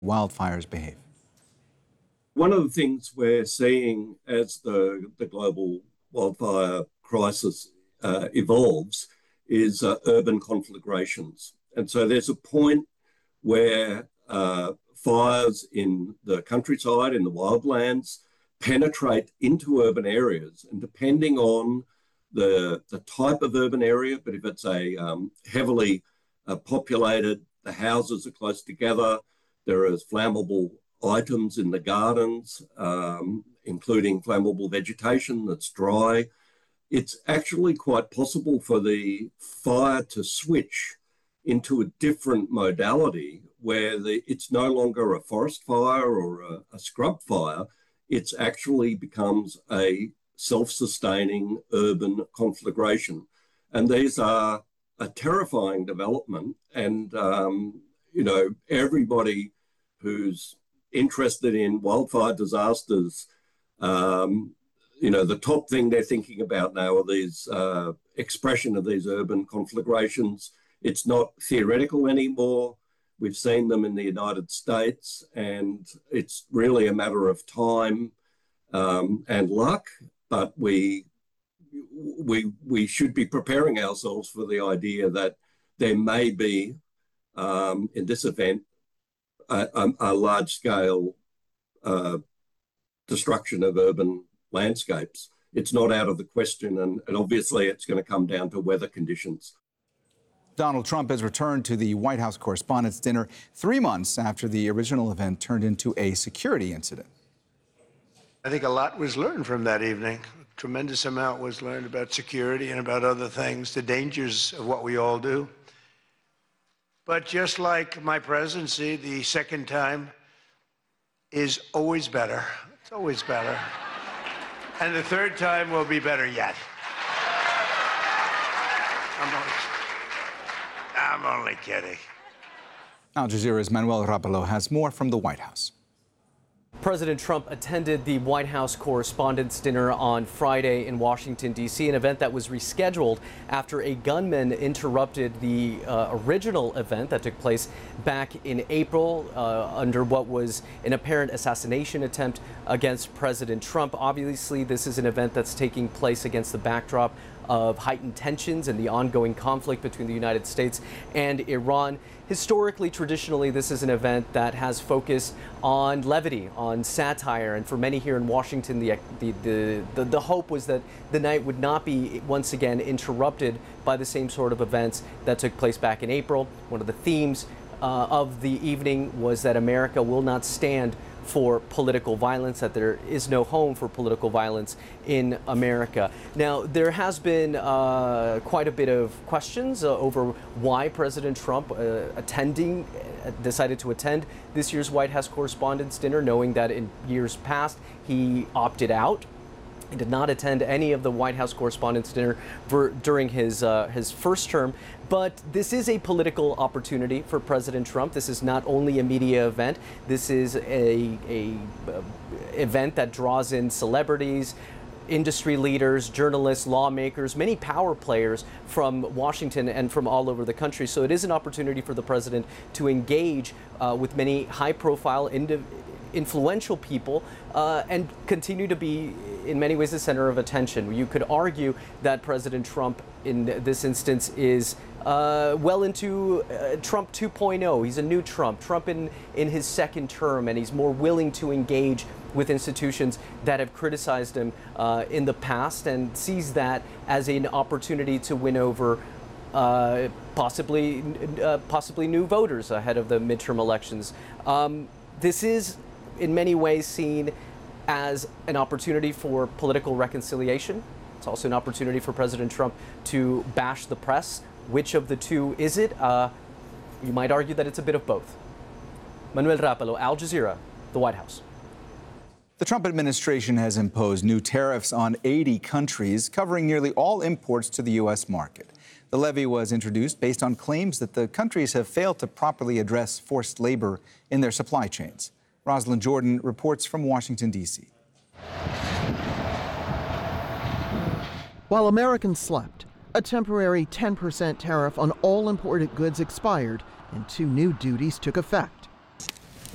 wildfires behave? One of the things we're seeing as the global wildfire crisis evolves is urban conflagrations. And so there's a point where fires in the countryside, in the wildlands, penetrate into urban areas. And depending on the type of urban area, but if it's a heavily populated, the houses are close together, there is flammable items in the gardens, including flammable vegetation that's dry, it's actually quite possible for the fire to switch into a different modality where it's no longer a forest fire or a scrub fire. It's actually becomes a self-sustaining urban conflagration. And these are a terrifying development. And, everybody who's interested in wildfire disasters, the top thing they're thinking about now are these expression of these urban conflagrations. It's not theoretical anymore. We've seen them in the United States, and it's really a matter of time and luck. But we should be preparing ourselves for the idea that there may be, in this event, a large-scale destruction of urban landscapes. It's not out of the question, and obviously it's going to come down to weather conditions. Donald Trump has returned to the White House Correspondents' Dinner 3 months after the original event turned into a security incident. I think a lot was learned from that evening. A tremendous amount was learned about security and about other things, the dangers of what we all do. But just like my presidency, the second time is always better. It's always better. And the third time will be better yet. I'm only kidding. Al Jazeera's Manuel Rapalo has more from the White House. President Trump attended the White House Correspondents' Dinner on Friday in Washington, D.C., an event that was rescheduled after a gunman interrupted the original event that took place back in April under what was an apparent assassination attempt against President Trump. Obviously, this is an event that's taking place against the backdrop of heightened tensions and the ongoing conflict between the United States and Iran. Historically, traditionally, this is an event that has focused on levity, on satire, and for many here in Washington, the hope was that the night would not be once again interrupted by the same sort of events that took place back in April. One of the themes of the evening was that America will not stand for political violence, that there is no home for political violence in America. Now, there has been quite a bit of questions over why President Trump decided to attend this year's White House Correspondents' Dinner, knowing that in years past he opted out. He did not attend any of the White House Correspondents' Dinner during his first term. But this is a political opportunity for President Trump. This is not only a media event. This is a event that draws in celebrities, industry leaders, journalists, lawmakers, many power players from Washington and from all over the country. So it is an opportunity for the president to engage with many high-profile influential people and continue to be, in many ways, the center of attention. You could argue that President Trump, in this instance, is well into Trump 2.0. He's a new Trump in his second term, and he's more willing to engage with institutions that have criticized him in the past, and sees that as an opportunity to win over possibly new voters ahead of the midterm elections. This is in many ways seen as an opportunity for political reconciliation. It's also an opportunity for President Trump to bash the press. Which of the two is it? You might argue that it's a bit of both. Manuel Rapalo, Al Jazeera, the White House. The Trump administration has imposed new tariffs on 80 countries, covering nearly all imports to the U.S. market. The levy was introduced based on claims that the countries have failed to properly address forced labor in their supply chains. Rosalind Jordan reports from Washington, D.C. While Americans slept, a temporary 10% tariff on all imported goods expired and 2 new duties took effect.